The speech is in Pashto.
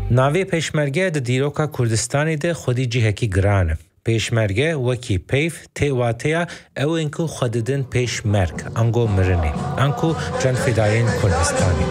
ناوی پیشمرگه د دیروکا کردستانی ده خودی جیهکی گرانه. پیشمرگه وکی پیف تیواتیا او انکو خوددن پیشمرگ انگو مرنه. انکو جن فداین کردستانی.